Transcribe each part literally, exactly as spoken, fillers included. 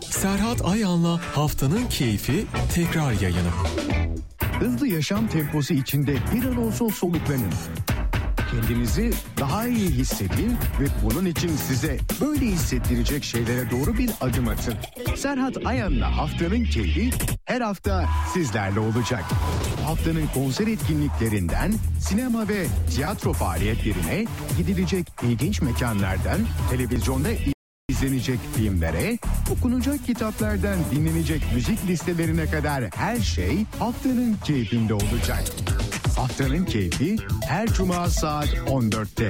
Serhat Ayan'la Haftanın Keyfi tekrar yayını. Hızlı yaşam temposu içinde bir an olsun soluklanın. Kendinizi daha iyi hissedin ve bunun için size böyle hissettirecek şeylere doğru bir adım atın. Serhat Ayan'la Haftanın Keyfi her hafta sizlerle olacak. Haftanın konser etkinliklerinden sinema ve tiyatro faaliyetlerine, gidilecek ilginç mekanlardan televizyonda izlenecek filmlere, okunacak kitaplardan dinlenecek müzik listelerine kadar her şey Haftanın Keyfinde olacak. Haftanın Keyfi her cuma saat on dörtte.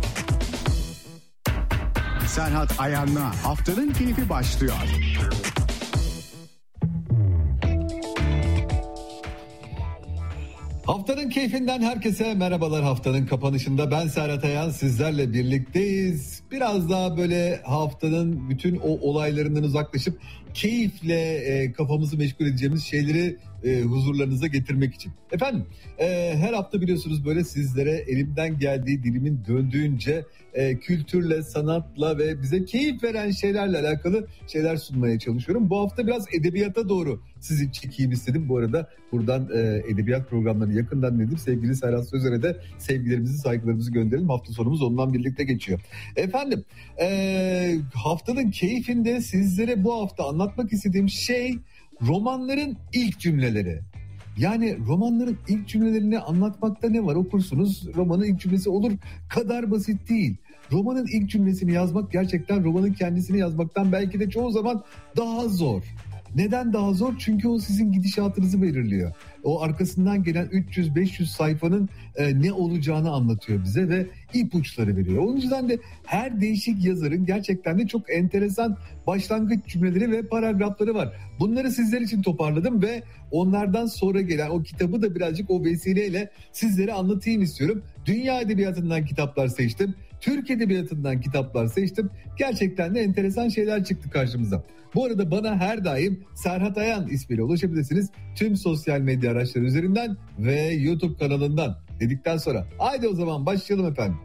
Serhat Ayan'la Haftanın Keyfi başlıyor. Haftanın keyfinden herkese merhabalar. Haftanın kapanışında ben Serhat Ayan, sizlerle birlikteyiz. Biraz daha böyle haftanın bütün o olaylarından uzaklaşıp keyifle e, kafamızı meşgul edeceğimiz şeyleri e, huzurlarınıza getirmek için. Efendim e, her hafta biliyorsunuz böyle sizlere elimden geldiği, dilimin döndüğünce e, kültürle, sanatla ve bize keyif veren şeylerle alakalı şeyler sunmaya çalışıyorum. Bu hafta biraz edebiyata doğru sizi çekeyim istedim. Bu arada buradan e, edebiyat programlarını yakından dinledim. Sevgili Serhat Sözer'e de sevgilerimizi, saygılarımızı gönderelim. Hafta sonumuz ondan birlikte geçiyor. Efendim e, haftanın keyfinde sizlere bu hafta anlatmak istediğim şey romanların ilk cümleleri. Yani romanların ilk cümlelerini anlatmakta ne var? Okursunuz, romanın ilk cümlesi olur kadar basit değil. Romanın ilk cümlesini yazmak gerçekten romanın kendisini yazmaktan belki de çoğu zaman daha zor. Neden daha zor? Çünkü o sizin gidişatınızı belirliyor. O arkasından gelen üç yüz beş yüz sayfanın e, ne olacağını anlatıyor bize ve ipuçları veriyor. O yüzden de her değişik yazarın gerçekten de çok enteresan başlangıç cümleleri ve paragrafları var. Bunları sizler için toparladım ve onlardan sonra gelen o kitabı da birazcık o vesileyle sizlere anlatayım istiyorum. Dünya edebiyatından kitaplar seçtim. Türk edebiyatından kitaplar seçtim. Gerçekten de enteresan şeyler çıktı karşımıza. Bu arada bana her daim Serhat Ayan ismiyle ulaşabilirsiniz. Tüm sosyal medya araçları üzerinden ve YouTube kanalından dedikten sonra. Haydi o zaman başlayalım efendim.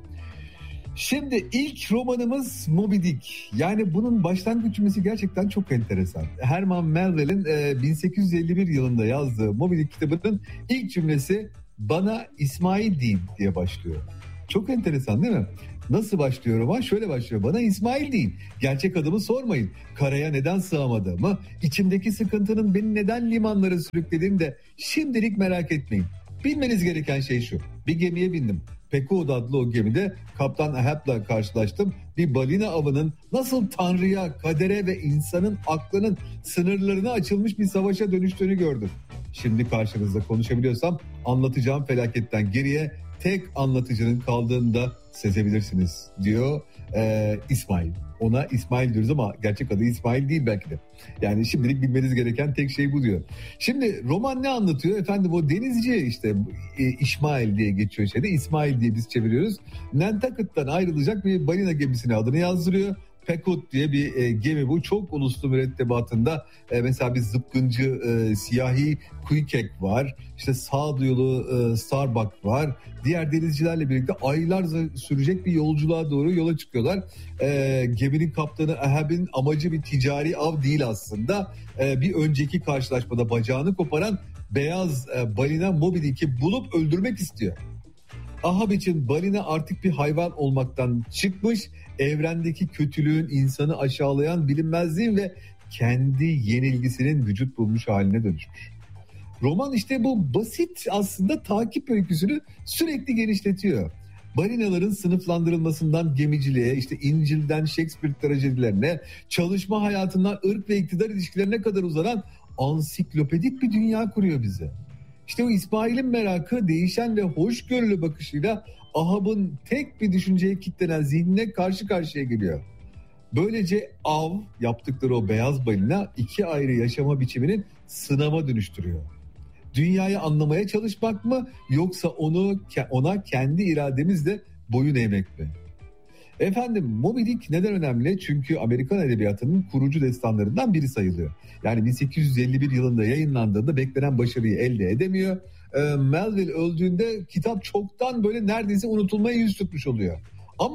Şimdi ilk romanımız Moby Dick. Yani bunun başlangıç cümlesi gerçekten çok enteresan. Herman Melville'in bin sekiz yüz elli bir yılında yazdığı Moby Dick kitabının ilk cümlesi "Bana İsmail deyin" diye başlıyor. Çok enteresan değil mi? Nasıl başlıyor roman? Şöyle başlıyor. "Bana İsmail deyin. Gerçek adımı sormayın. Karaya neden sığamadığımı, içimdeki sıkıntının beni neden limanlara sürüklediğini de şimdilik merak etmeyin. Bilmeniz gereken şey şu. Bir gemiye bindim. Pequod adlı o gemide Kaptan Ahab'la karşılaştım. Bir balina avının nasıl Tanrı'ya, kadere ve insanın aklının sınırlarına açılmış bir savaşa dönüştüğünü gördüm. Şimdi karşınızda konuşabiliyorsam anlatacağım felaketten geriye tek anlatıcının kaldığını da sezebilirsiniz" diyor ee, İsmail. Ona İsmail diyoruz ama gerçek adı İsmail değil belki de. Yani şimdilik bilmeniz gereken tek şey bu diyor. Şimdi roman ne anlatıyor? Efendim o denizci işte e, İsmail diye geçiyor şeyde. İsmail diye biz çeviriyoruz. Nantucket'tan ayrılacak bir balina gemisine adını yazdırıyor. Pequod diye bir e, gemi bu. Çok uluslu mürettebatında e, mesela bir zıpkıncı e, siyahi Queequeg var. İşte sağduyulu e, Starbuck var. Diğer denizcilerle birlikte aylar sürecek bir yolculuğa doğru yola çıkıyorlar. E, geminin kaptanı Ahab'in amacı bir ticari av değil aslında. E, bir önceki karşılaşmada bacağını koparan beyaz e, balina Moby Dick'i bulup öldürmek istiyor. Ahab için balina artık bir hayvan olmaktan çıkmış, evrendeki kötülüğün, insanı aşağılayan bilinmezliğin ve kendi yenilgisinin vücut bulmuş haline dönüşmüş. Roman işte bu basit aslında takip öyküsünü sürekli genişletiyor. Balinaların sınıflandırılmasından gemiciliğe, işte İncil'den Shakespeare trajedilerine, çalışma hayatından ırk ve iktidar ilişkilerine kadar uzanan ansiklopedik bir dünya kuruyor bize. İşte o İsmail'in merakı değişen ve hoşgörülü bakışıyla Ahab'ın tek bir düşünceye kilitlenen zihnine karşı karşıya geliyor. Böylece av, yaptıkları o beyaz balina iki ayrı yaşama biçiminin sınava dönüştürüyor. Dünyayı anlamaya çalışmak mı yoksa onu ona kendi irademizle boyun eğmek mi? Efendim Moby Dick neden önemli? Çünkü Amerikan edebiyatının kurucu destanlarından biri sayılıyor. Yani bin sekiz yüz elli bir yılında yayınlandığında beklenen başarıyı elde edemiyor. Ee, Melville öldüğünde kitap çoktan böyle neredeyse unutulmaya yüz tutmuş oluyor. Ama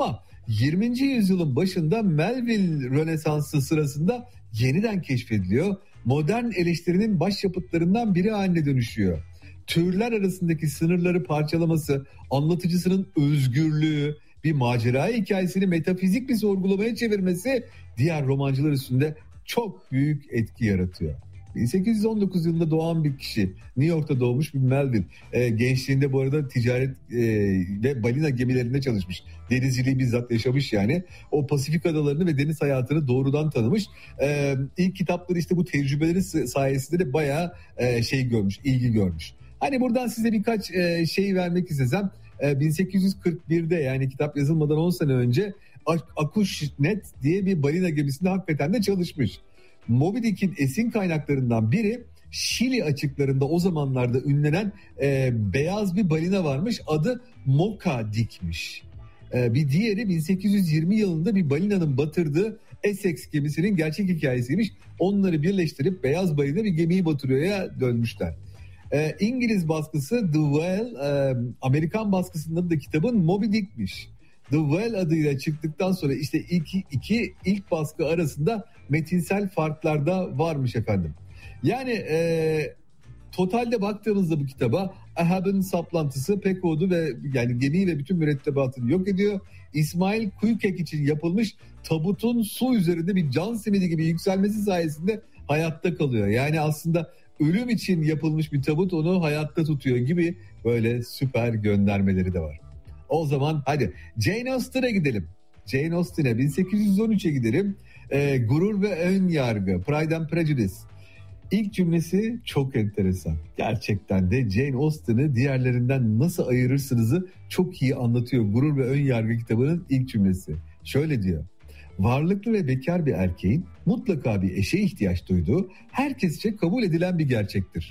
yirminci yüzyılın başında Melville Rönesansı sırasında yeniden keşfediliyor. Modern eleştirinin başyapıtlarından biri haline dönüşüyor. Türler arasındaki sınırları parçalaması, anlatıcısının özgürlüğü, bir macera hikayesini metafizik bir sorgulamaya çevirmesi diğer romancılar üstünde çok büyük etki yaratıyor. bin sekiz yüz on dokuz yılında doğan bir kişi, New York'ta doğmuş bir Melville. Ee, gençliğinde bu arada ticaret e, ve balina gemilerinde çalışmış. Denizciliği bizzat yaşamış yani. O Pasifik adalarını ve deniz hayatını doğrudan tanımış. Ee, ilk kitapları işte bu tecrübeleri sayesinde de bayağı e, şey görmüş, ilgi görmüş. Hani buradan size birkaç e, şey vermek istesem, e, bin sekiz yüz kırk birde yani kitap yazılmadan on sene önce Acushnet diye bir balina gemisinde hakikaten de çalışmış. Moby Dick'in esin kaynaklarından biri Şili açıklarında o zamanlarda ünlenen e, beyaz bir balina varmış. Adı Mocha Dick'miş. E, bir diğeri bin sekiz yüz yirmi yılında bir balinanın batırdığı Essex gemisinin gerçek hikayesiymiş. Onları birleştirip beyaz balina bir gemiyi batırıyor'ya dönmüşler. E, İngiliz baskısı The Whale, e, Amerikan baskısında da kitabın Moby Dick'miş. The Whale adıyla çıktıktan sonra işte iki, iki ilk baskı arasında metinsel farklar da varmış efendim. Yani e, totalde baktığımızda bu kitaba Ahab'ın saplantısı pek oldu ve yani gemiyi ve bütün mürettebatını yok ediyor. İsmail Kuykek için yapılmış tabutun su üzerinde bir can simidi gibi yükselmesi sayesinde hayatta kalıyor. Yani aslında ölüm için yapılmış bir tabut onu hayatta tutuyor gibi böyle süper göndermeleri de var. O zaman hadi Jane Austen'a gidelim. Jane Austen'a bin sekiz yüz on üçe gidelim. Ee, Gurur ve Ön Yargı, Pride and Prejudice. İlk cümlesi çok enteresan. Gerçekten de Jane Austen'ı diğerlerinden nasıl ayırırsınızı çok iyi anlatıyor. Gurur ve Ön Yargı kitabının ilk cümlesi. Şöyle diyor. Varlıklı ve bekar bir erkeğin mutlaka bir eşe ihtiyaç duyduğu herkesçe kabul edilen bir gerçektir.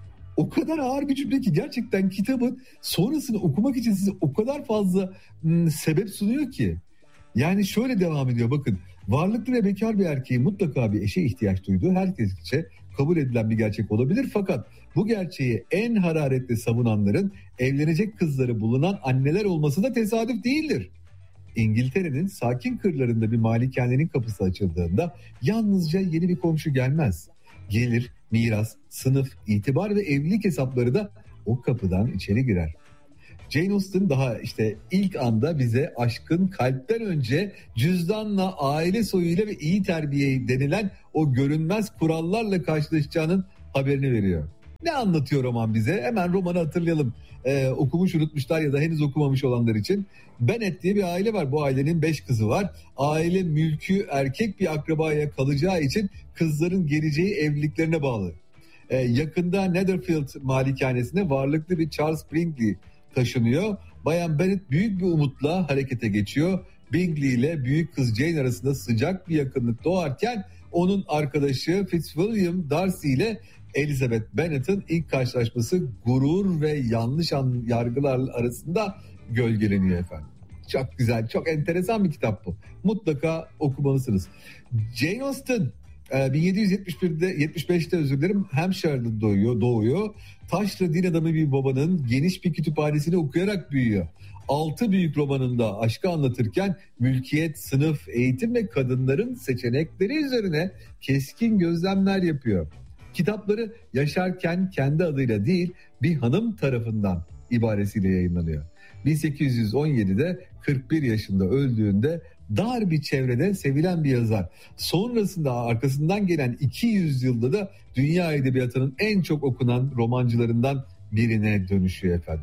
O kadar ağır bir cümle ki gerçekten kitabın sonrasını okumak için size o kadar fazla m, sebep sunuyor ki. Yani şöyle devam ediyor bakın. Varlıklı ve bekar bir erkeğin mutlaka bir eşe ihtiyaç duyduğu herkesçe kabul edilen bir gerçek olabilir. Fakat bu gerçeği en hararetle savunanların evlenecek kızları bulunan anneler olması da tesadüf değildir. İngiltere'nin sakin kırlarında bir malikanenin kapısı açıldığında yalnızca yeni bir komşu gelmez. Gelir, miras, sınıf, itibar ve evlilik hesapları da o kapıdan içeri girer. Jane Austen daha işte ilk anda bize aşkın kalpten önce cüzdanla, aile soyuyla ve iyi terbiye denilen o görünmez kurallarla karşılaşacağının haberini veriyor. Ne anlatıyor roman bize? Hemen romanı hatırlayalım. Ee, okumuş unutmuşlar ya da henüz okumamış olanlar için. Bennet diye bir aile var. Bu ailenin beş kızı var. Aile mülkü erkek bir akrabaya kalacağı için kızların geleceği evliliklerine bağlı. Ee, yakında Netherfield malikanesine varlıklı bir Charles Bingley taşınıyor. Bayan Bennet büyük bir umutla harekete geçiyor. Bingley ile büyük kız Jane arasında sıcak bir yakınlık doğarken onun arkadaşı Fitzwilliam Darcy ile Elizabeth Bennet'in ilk karşılaşması gurur ve yanlış yargılar arasında gölgeleniyor efendim. Çok güzel, çok enteresan bir kitap bu. Mutlaka okumalısınız. Jane Austen bin yedi yüz yetmiş birde yetmiş beşte özür dilerim Hampshire'da doğuyor, doğuyor. Taşra din adamı bir babanın geniş bir kütüphanesini okuyarak büyüyor. Altı büyük romanında aşkı anlatırken mülkiyet, sınıf, eğitim ve kadınların seçenekleri üzerine keskin gözlemler yapıyor. Kitapları yaşarken kendi adıyla değil bir hanım tarafından ibaresiyle yayınlanıyor. bin sekiz yüz on yedide kırk bir yaşında öldüğünde dar bir çevrede sevilen bir yazar. Sonrasında arkasından gelen iki yüz yılda da dünya edebiyatının en çok okunan romancılarından birine dönüşüyor efendim.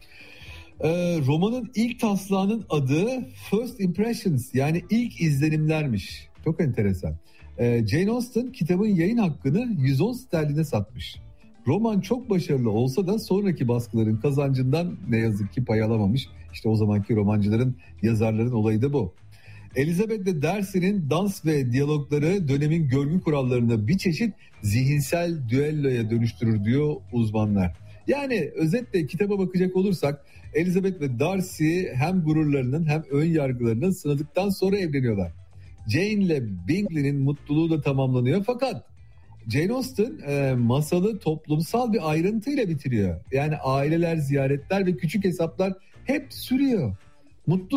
Ee, romanın ilk taslağının adı First Impressions yani ilk izlenimlermiş. Çok enteresan. Ee, Jane Austen kitabın yayın hakkını yüz on sterline satmış. Roman çok başarılı olsa da sonraki baskıların kazancından ne yazık ki pay alamamış. İşte o zamanki romancıların, yazarların olayı da bu. Elizabeth Darcy'nin dans ve diyalogları dönemin görgü kurallarını bir çeşit zihinsel düelloya dönüştürür diyor uzmanlar. Yani özetle kitaba bakacak olursak Elizabeth ve Darcy hem gururlarının hem ön yargılarının sınadıktan sonra evleniyorlar. Jane ile Bingley'nin mutluluğu da tamamlanıyor fakat Jane Austen e, masalı toplumsal bir ayrıntıyla bitiriyor. Yani aileler, ziyaretler ve küçük hesaplar hep sürüyor. Mutlu son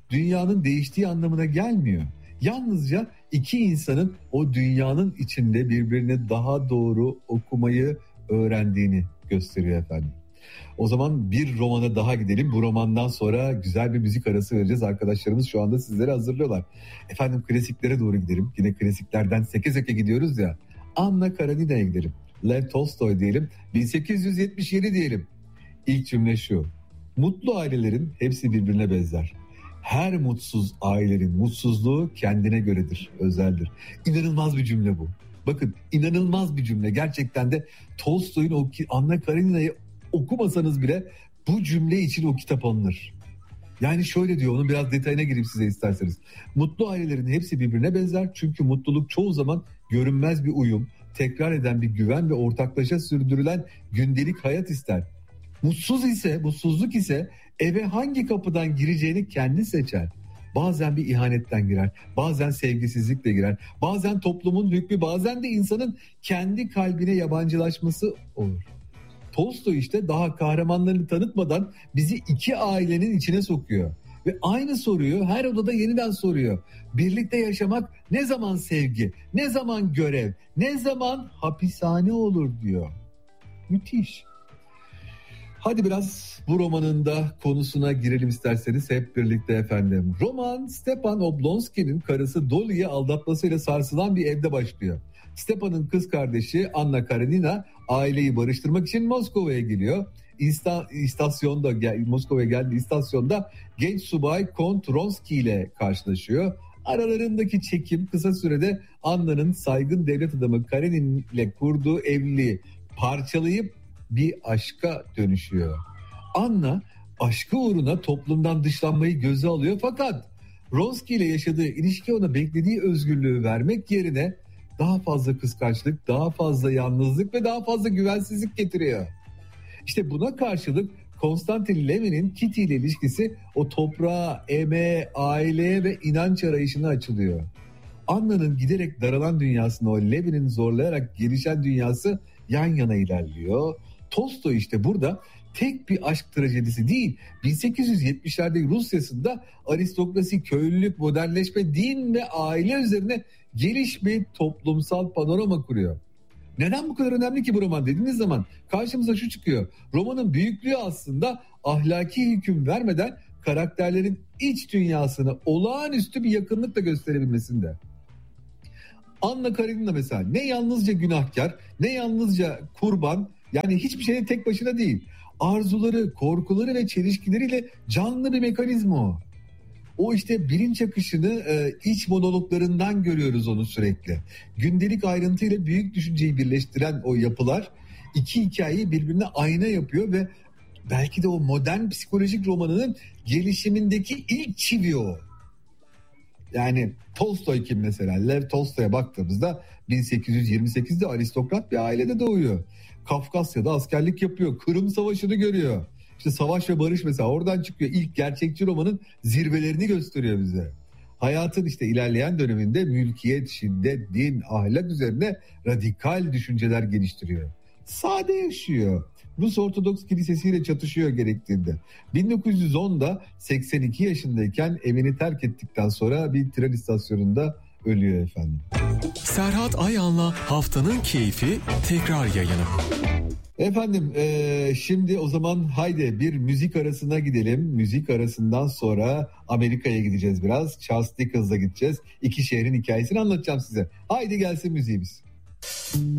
dünyanın değiştiği anlamına gelmiyor. Yalnızca iki insanın o dünyanın içinde birbirini daha doğru okumayı öğrendiğini gösteriyor efendim. O zaman bir romana daha gidelim. Bu romandan sonra güzel bir müzik arası vereceğiz. Arkadaşlarımız şu anda sizlere hazırlıyorlar. Efendim klasiklere doğru gidelim. Yine klasiklerden seke seke gidiyoruz ya. Anna Karenina'ya gidelim. Lev Tolstoy diyelim. bin sekiz yüz yetmiş yedi diyelim. İlk cümle şu. Mutlu ailelerin hepsi birbirine benzer. Her mutsuz ailenin mutsuzluğu kendine göredir, özeldir. İnanılmaz bir cümle bu. Bakın inanılmaz bir cümle. Gerçekten de Tolstoy'un o ki Anna Karenina'yı okumasanız bile bu cümle için o kitap alınır. Yani şöyle diyor, onun biraz detayına gireyim size isterseniz. Mutlu ailelerin hepsi birbirine benzer çünkü mutluluk çoğu zaman görünmez bir uyum, tekrar eden bir güven ve ortaklaşa sürdürülen gündelik hayat ister. Mutsuz ise, mutsuzluk ise eve hangi kapıdan gireceğini kendi seçer. Bazen bir ihanetten girer, bazen sevgisizlikle girer, bazen toplumun hükmü, bazen de insanın kendi kalbine yabancılaşması olur. Tolstoy işte daha kahramanlarını tanıtmadan bizi iki ailenin içine sokuyor. Ve aynı soruyu her odada yeniden soruyor. Birlikte yaşamak ne zaman sevgi, ne zaman görev, ne zaman hapishane olur diyor. Müthiş. Hadi biraz bu romanın da konusuna girelim isterseniz hep birlikte efendim. Roman Stepan Oblonsky'nin karısı Dolly'yi aldatmasıyla sarsılan bir evde başlıyor. Stepan'ın kız kardeşi Anna Karenina aileyi barıştırmak için Moskova'ya geliyor. İsta, istasyonda Moskova'ya geldiği istasyonda genç subay Kont Ronsky ile karşılaşıyor. Aralarındaki çekim kısa sürede Anna'nın saygın devlet adamı Karenin ile kurduğu evliliği parçalayıp bir aşka dönüşüyor. Anna aşkı uğruna toplumdan dışlanmayı göze alıyor fakat Ronsky ile yaşadığı ilişki ona beklediği özgürlüğü vermek yerine daha fazla kıskançlık, daha fazla yalnızlık ve daha fazla güvensizlik getiriyor. İşte buna karşılık Konstantin Levin'in Kitty ile ilişkisi o toprağa, emeğe, aileye ve inanç arayışına açılıyor. Anna'nın giderek daralan dünyasında o Levin'in zorlayarak gelişen dünyası yan yana ilerliyor. Tolstoy işte burada tek bir aşk trajedisi değil, bin sekiz yüz yetmişlerde Rusya'sında aristokrasi, köylülük, modernleşme, din ve aile üzerine geniş bir toplumsal panorama kuruyor. Neden bu kadar önemli ki bu roman dediğiniz zaman karşımıza şu çıkıyor. Romanın büyüklüğü aslında ahlaki hüküm vermeden karakterlerin iç dünyasını olağanüstü bir yakınlıkla gösterebilmesinde. Anna Karenina mesela ne yalnızca günahkar, ne yalnızca kurban, yani hiçbir şeyde tek başına değil. Arzuları, korkuları ve çelişkileriyle canlı bir mekanizma o. O işte bilinç akışını e, iç monologlarından görüyoruz onu sürekli. Gündelik ayrıntıyla büyük düşünceyi birleştiren o yapılar iki hikayeyi birbirine ayna yapıyor ve belki de o modern psikolojik romanının gelişimindeki ilk çivi o. Yani Tolstoy kim mesela? Lev Tolstoy'a baktığımızda bin sekiz yüz yirmi sekizde aristokrat bir ailede doğuyor. Kafkasya'da askerlik yapıyor. Kırım Savaşı'nı görüyor. İşte Savaş ve Barış mesela oradan çıkıyor. İlk gerçekçi romanın zirvelerini gösteriyor bize. Hayatın işte ilerleyen döneminde mülkiyet, şiddet, din, ahlak üzerine radikal düşünceler geliştiriyor. Sade yaşıyor. Rus Ortodoks Kilisesi'yle çatışıyor gerektiğinde. bin dokuz yüz onda seksen iki yaşındayken evini terk ettikten sonra bir tren istasyonunda ölüyor efendim. Serhat Ayan'la Haftanın Keyfi tekrar yayını. Efendim e, şimdi o zaman haydi bir müzik arasına gidelim. Müzik arasından sonra Amerika'ya gideceğiz biraz. Charles Dickens'a gideceğiz. İki şehrin hikayesini anlatacağım size. Haydi gelsin müziğimiz.